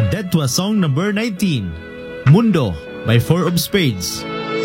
And that was song number 19, Mundo by Four of Spades.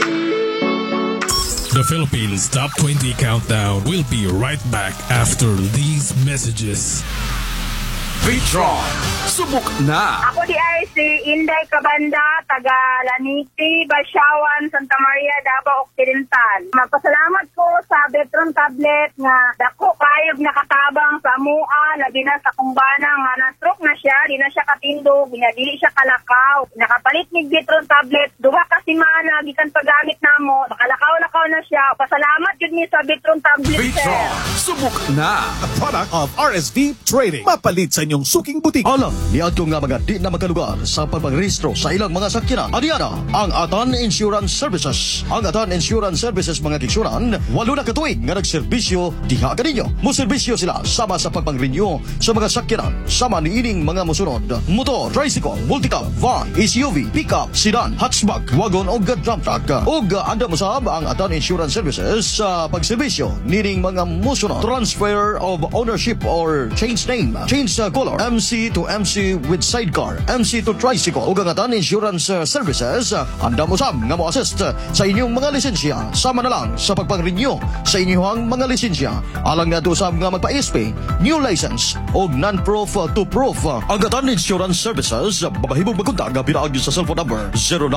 The Philippines Top 20 Countdown will be right back after these messages. Vitron, subok na! Ako di ay si Inday Cabanda, taga Laniti, Basyawan, Santa Maria, Davao Occidental. Magpasalamat ko sa Vitron tablet nga dako kayog nakatabang sa mua, labi na sa kumbana nga na-stroke na siya, di na siya katindog, dili siya kalakaw. Nakapalit ni Vitron tablet, duha ka semana, gikan paggamit namo, nakalakaw-lakaw na siya. Pasalamat yun ni sa Vitron tablet, Vitron, subok na! A product of RSV Trading. Mapalit sa inyong suking butik. Alam, niad ko nga mga di na makalugar sa pagpagrehistro sa ilang mga sakyanan. Adiana, ang Atan Insurance Services. Ang Atan Insurance Services mga kiksuran, 8 na katuig nga nagserbisyo diha kaninyo. Moserbisyo sila sama sa pagpang-renew sa mga sakyanan. Sama ni ining mga musunod: motor, tricycle, multicab, van, SUV, pickup, sedan, hatchback, wagon o dump truck. O anda mosab ang Atan Insurance Services sa pagserbisyo nining mga musunod: transfer of ownership or change name, change color, MC to MC with sidecar, MC to tricycle. O Atan Insurance Services, anda mo sab nga mo-assist sa inyong mga lisensya. Sama na lang sa pagpang-renew sa inyong mga lisensya. Alang nga to sab nga magpa-SP, new license o non-proof to proof. Ang Atan Insurance Services, babahibog magkontak nga pinaag sa cellphone number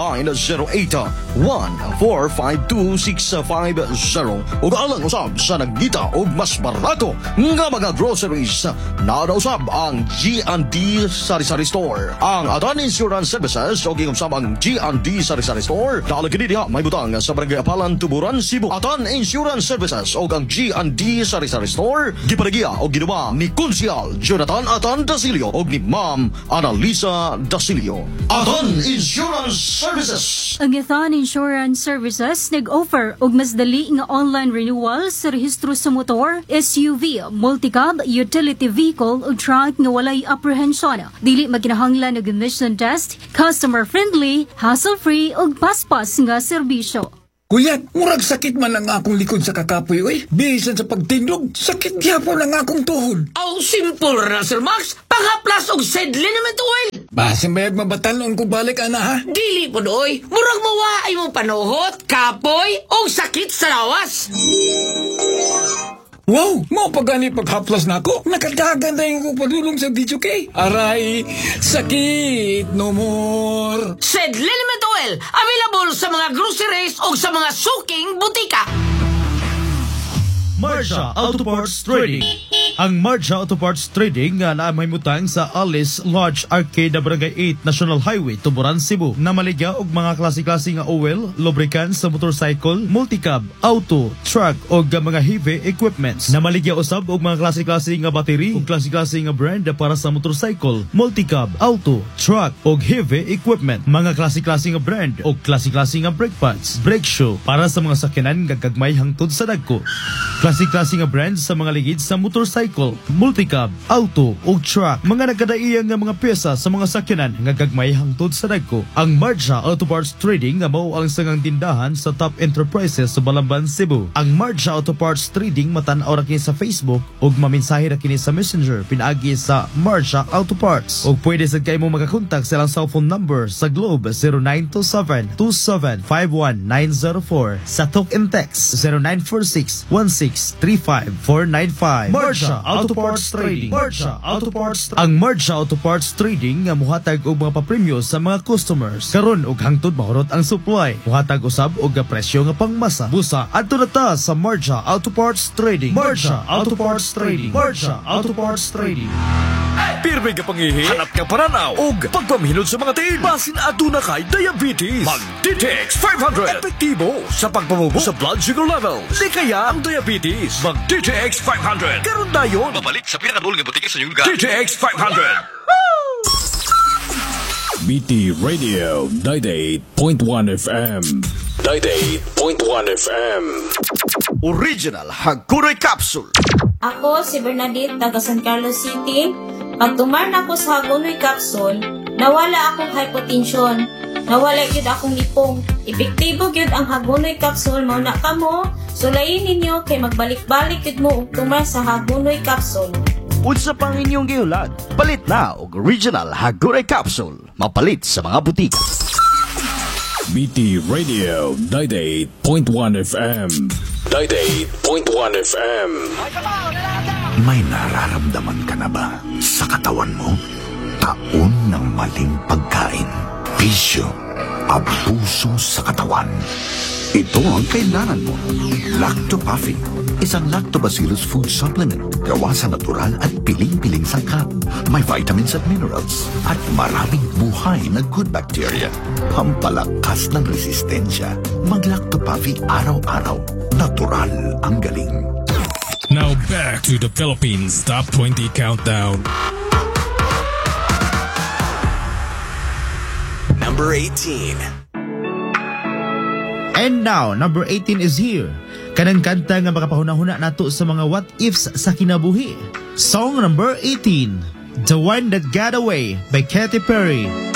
0908-1452-650. O alang usab sa nagdita o mas barato nga mga groceries na usab ang G&D Sari-Sari Store. Ang Atan Insurance Services o gingusab ang G&D Sari-Sari Store dalagin diha may butang sa Barangay Apalan, Tuburan, Cebu. Atan Insurance Services o ang G&D Sari-Sari Store gipadagya o ginawa ni Konsyal Jonathan Atan Dasilio o ni Ma'am Annalisa Dasilio. Atan Insurance Services. Ang Atan Insurance Services nag-offer og mas dali nga online renewal sa rehistro sa motor, SUV, multicab, utility vehicle o truck nga walay apprehension. Dili maginahanglan og emission test, customer-friendly, hassle-free ug paspas nga serbisyo. Kuyat, murag sakit man ang akong likod sa kakapoy, oy. Bisan sa pagtindog, sakit gyapon ang akong tuhod. Oh, simple ra, Sir Max. Pangaplas og sedlinament oil. Basin bayag mabatalon kung balik, ana, ha? Dili po doy. Murag mawaay mong panuhot, kapoy, o sakit sa lawas. Wow! Mo pagani paghaplas na ako. Nakadagan na yung padulong sa video kay. Aray, sakit no more. Sedlinament oil. Available sa mga groceries o sa mga suking butika. Marsha Auto Parts Trading. Ang Marsha Auto Parts Trading nga naamahimutang sa Alice Lodge Arcade, Barangay 8 National Highway, Tuburan, Cebu. Namaligya og mga klase-klase nga oil, lubricants sa motorcycle, multicab, auto, truck og mga heavy equipments. Namaligya usab og mga klase-klase nga battery ug klase-klase nga brand para sa motorcycle, multicab, auto, truck og heavy equipment. Mga klase-klase nga brand og klase-klase nga brake pads, brake shoe para sa mga sakyanan nga gagmay hangtod sa dagko. Klase-klase nga brand sa mga ligid sa motorcycle, multicab, auto ug truck. Mga nagkadaiyang nga mga pyesa sa mga sakyanan nga gagmay hangtod sa dagko. Ang Marsha Auto Parts Trading nga mao ang sangang tindahan sa top enterprises sa Balamban, Cebu. Ang Marsha Auto Parts Trading matan-aw ra kini sa Facebook ug mamensahe ra kini sa Messenger pinaagi sa Marsha Auto Parts. Ug pwede sad kay mo makakontak sa ilang cellphone number sa Globe 0927-2751-904, sa talk and text 0946-1635-495. Marsha Auto Parts Trading. Marsha Auto Parts. Ang Marsha Auto Parts Trading nga muhatag og mga papremyo sa mga customers. Karon og hangtod mahurot ang supply. Muhatag usab og presyo nga pangmasa. Busa adto na ta sa Marsha Auto Parts Trading. Marsha Auto Parts Trading. Marsha Auto Parts Trading. Pirmi ka pangihi, hanap ka paranaw og pagpamhilod sa mga tiil. Basin aduna kay diabetes. Mag DTX 500. Epektibo sa pagpamubo sa blood sugar level. Di kaya ang diabetes. Mag DTX 500. Karon dayon. Mabalik sa pinakadulong nga butika sa inyong lugar. DTX 500. BT Radio 98.1 FM. 98.1 FM. Original Hagunoy Capsule. Ako si Bernadette, taga San Carlos City. Pag tumar na ako sa Hagunoy Capsule, nawala akong hypotension. Nawala yun akong lipong. Epektibo yun ang Hagunoy Capsule. Mauna ka mo, sulayin ninyo kay magbalik-balik yun mo tumar sa Hagunoy Capsule. Unsa pang inyong gihulat? Palit na og original Hagonoy capsule. Mapalit sa mga butika. BT Radio 98.1 FM. 98.1 FM. May nararamdaman ka na ba sa katawan mo? Taon ng maling pagkain, bisyo, abuso sa katawan. Ito ang kailangan mo. Lactopuffy, isang lactobacillus food supplement gawa sa natural at piling-piling sangkap. May vitamins at minerals at maraming buhay na good bacteria. Pampalakas ng resistensya. Mag-Lactopuffy araw-araw. Natural ang galing. Now back to the Philippines Top 20 Countdown. Number 18. And now, number 18 is here. Kanang kanta nga makapahuna-huna nato sa mga what ifs sa kinabuhi. Song number 18, The One That Got Away by Katy Perry.